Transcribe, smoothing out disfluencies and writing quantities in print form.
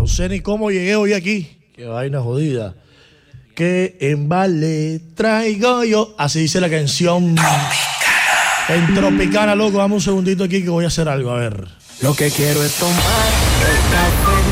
No sé ni cómo llegué hoy aquí. Qué vaina jodida. Que en vale traigo yo. Así dice la canción. En Tropicana, loco. Dame un segundito aquí que voy a hacer algo. A ver. Lo que quiero es tomar el café